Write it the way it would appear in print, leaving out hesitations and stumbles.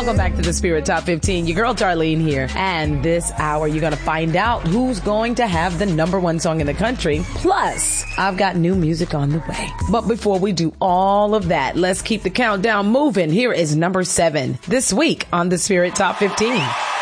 Welcome back to the Spirit Top 15. Your girl Darlene here. And this hour, you're going to find out who's going to have the #1 song in the country. Plus, I've got new music on the way. But before we do all of that, let's keep the countdown moving. Here is number 7 this week on the Spirit Top 15.